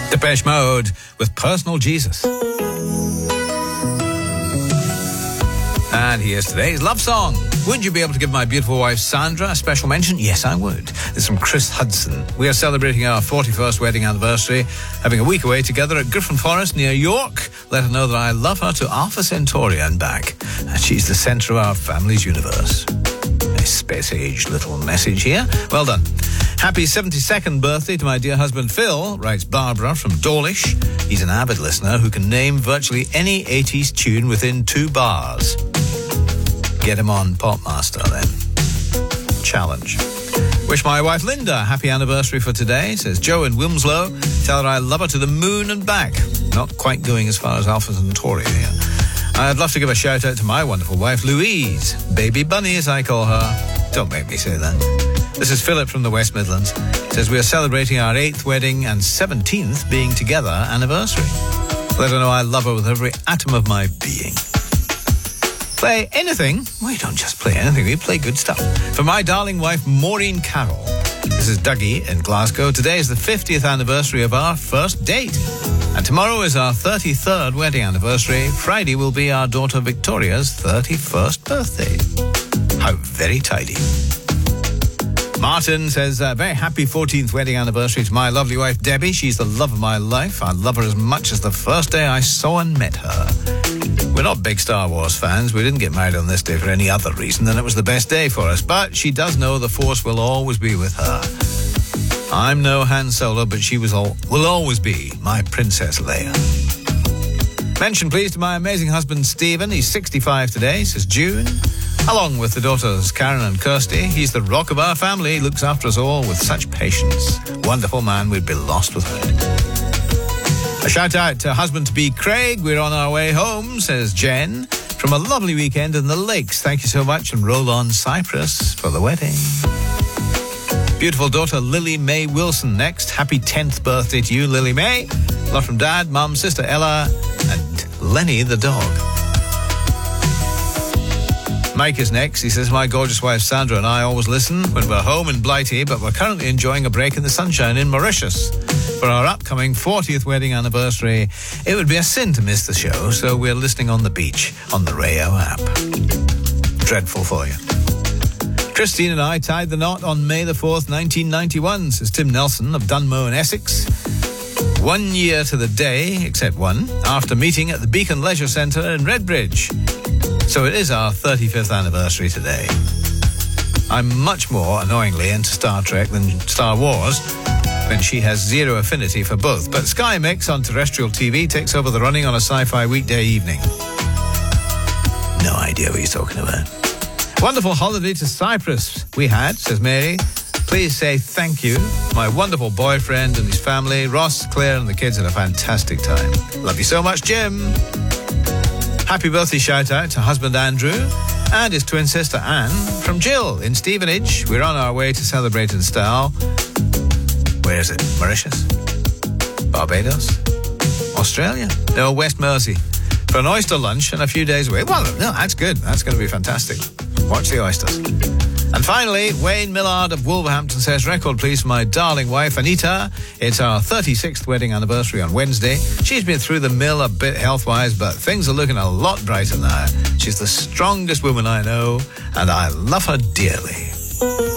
Depeche Mode with Personal Jesus. And here's today's love song. Would you be able to give my beautiful wife Sandra a special mention? Yes, I would. This is from Chris Hudson. We are celebrating our 41st wedding anniversary, having a week away together at Griffin Forest near York. Let her know that I love her to Alpha Centauri and back, and she's the centre of our family's universe. A space-age little message here. Well done. Happy 72nd birthday to my dear husband Phil, writes Barbara from Dawlish. He's an avid listener who can name virtually any 80s tune within 2 bars. Get him on Popmaster then. Challenge. Wish my wife Linda a happy anniversary for today, says Joe in Wilmslow. Tell her I love her to the moon and back. Not quite going as far as Alpha Centauri here. I'd love to give a shout out to my wonderful wife Louise, Baby Bunny as I call her. Don't make me say that. This is Philip from the West Midlands. Says we are celebrating our 8th wedding and 17th being together anniversary. Let her know I love her with every atom of my being. Play anything? We don't just play anything, we play good stuff. For my darling wife, Maureen Carroll. This is Dougie in Glasgow. Today is the 50th anniversary of our first date. And tomorrow is our 33rd wedding anniversary. Friday will be our daughter Victoria's 31st birthday. How very tidy. Martin says, very happy 14th wedding anniversary to my lovely wife, Debbie. She's the love of my life. I love her as much as the first day I saw and met her. We're not big Star Wars fans. We didn't get married on this day for any other reason than it was the best day for us. But she does know the Force will always be with her. I'm no Han Solo, but she will always be my Princess Leia. Mention, please, to my amazing husband, Stephen. He's 65 today, says June. Along with the daughters, Karen and Kirsty. He's the rock of our family. He looks after us all with such patience. Wonderful man. We'd be lost without it. A shout out to husband-to-be Craig. We're on our way home, says Jen, from a lovely weekend in the lakes. Thank you so much, and roll on Cyprus for the wedding. Beautiful daughter Lily Mae Wilson next. Happy 10th birthday to you, Lily Mae. Love from Dad, Mum, Sister Ella, and Lenny the dog. Mike is next. He says, my gorgeous wife Sandra and I always listen when we're home in Blighty, but we're currently enjoying a break in the sunshine in Mauritius. For our upcoming 40th wedding anniversary, it would be a sin to miss the show, so we're listening on the beach on the Rayo app. Dreadful for you. Christine and I tied the knot on May the 4th, 1991, says Tim Nelson of Dunmow in Essex. 1 year to the day, except one, after meeting at the Beacon Leisure Centre in Redbridge. So it is our 35th anniversary today. I'm much more, annoyingly, into Star Trek than Star Wars, when she has zero affinity for both. But Sky Mix on terrestrial TV takes over the running on a sci-fi weekday evening. No idea what he's talking about. Wonderful holiday to Cyprus we had, says Mary. Please say thank you. My wonderful boyfriend and his family, Ross, Claire and the kids had a fantastic time. Love you so much, Jim. Happy birthday shout out to husband Andrew and his twin sister Anne from Jill in Stevenage. We're on our way to celebrate in style. Where is it? Mauritius? Barbados? Australia? No, West Mersey. For an oyster lunch and a few days away. Well, no, that's good. That's going to be fantastic. Watch the oysters. And finally, Wayne Millard of Wolverhampton says, record please for my darling wife, Anita. It's our 36th wedding anniversary on Wednesday. She's been through the mill a bit health-wise, but things are looking a lot brighter now. She's the strongest woman I know, and I love her dearly.